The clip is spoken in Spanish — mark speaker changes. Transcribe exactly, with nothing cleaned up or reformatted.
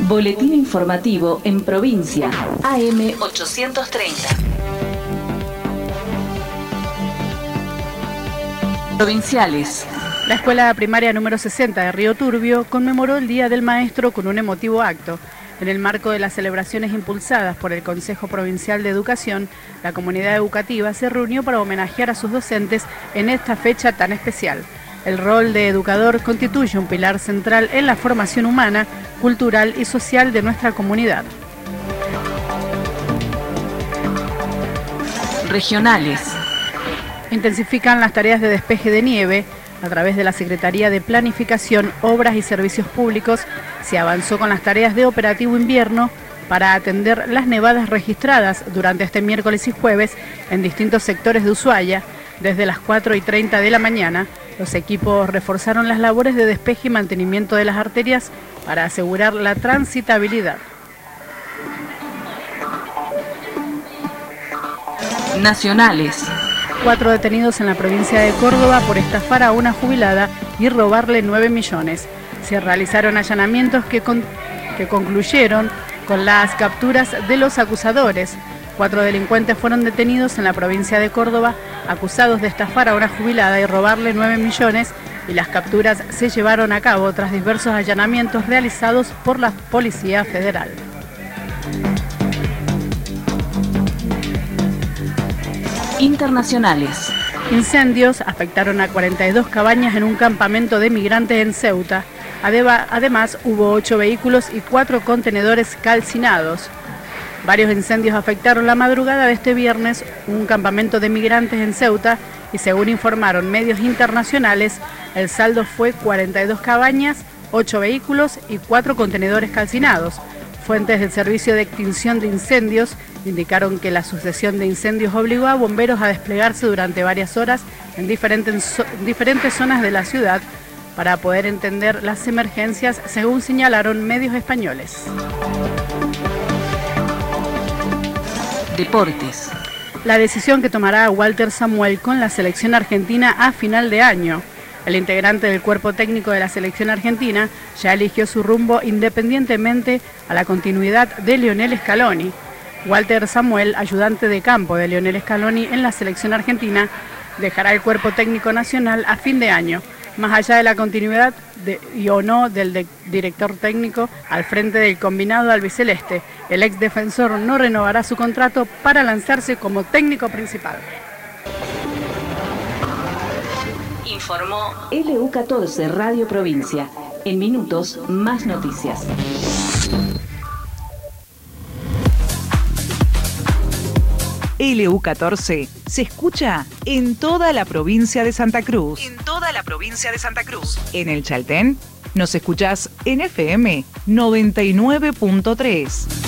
Speaker 1: Boletín informativo en provincia. A M ochocientos treinta. Provinciales.
Speaker 2: La escuela primaria número sesenta de Río Turbio conmemoró el Día del Maestro con un emotivo acto. En el marco de las celebraciones impulsadas por el Consejo Provincial de Educación, la comunidad educativa se reunió para homenajear a sus docentes en esta fecha tan especial. El rol de educador constituye un pilar central en la formación humana, cultural y social de nuestra comunidad.
Speaker 1: Regionales.
Speaker 2: Intensifican las tareas de despeje de nieve. A través de la Secretaría de Planificación, Obras y Servicios Públicos, se avanzó con las tareas de operativo invierno para atender las nevadas registradas durante este miércoles y jueves en distintos sectores de Ushuaia. Desde las cuatro y treinta de la mañana, los equipos reforzaron las labores de despeje y mantenimiento de las arterias para asegurar la transitabilidad.
Speaker 1: Nacionales.
Speaker 2: Cuatro detenidos en la provincia de Córdoba por estafar a una jubilada y robarle nueve millones. Se realizaron allanamientos que, con, que concluyeron con las capturas de los acusadores. Cuatro delincuentes fueron detenidos en la provincia de Córdoba, acusados de estafar a una jubilada y robarle nueve millones, y las capturas se llevaron a cabo tras diversos allanamientos realizados por la Policía Federal.
Speaker 1: Internacionales.
Speaker 2: Incendios afectaron a cuarenta y dos cabañas en un campamento de migrantes en Ceuta. Además, hubo ocho vehículos y cuatro contenedores calcinados. Varios incendios afectaron la madrugada de este viernes un campamento de migrantes en Ceuta y, según informaron medios internacionales, el saldo fue cuarenta y dos cabañas, ocho vehículos y cuatro contenedores calcinados. Fuentes del Servicio de Extinción de Incendios indicaron que la sucesión de incendios obligó a bomberos a desplegarse durante varias horas en diferentes, diferentes zonas de la ciudad para poder entender las emergencias, según señalaron medios españoles.
Speaker 1: Deportes.
Speaker 2: La decisión que tomará Walter Samuel con la selección argentina a final de año. El integrante del cuerpo técnico de la selección argentina ya eligió su rumbo independientemente a la continuidad de Lionel Scaloni. Walter Samuel, ayudante de campo de Lionel Scaloni en la selección argentina, dejará el cuerpo técnico nacional a fin de año. Más allá de la continuidad de, y o no del de, director técnico al frente del combinado albiceleste, el ex defensor no renovará su contrato para lanzarse como técnico principal.
Speaker 1: Informó L U catorce Radio Provincia. En minutos, más noticias.
Speaker 3: L U catorce se escucha en toda la provincia de Santa Cruz. En toda la provincia de Santa Cruz. En el Chaltén nos escuchás en F M noventa y nueve punto tres.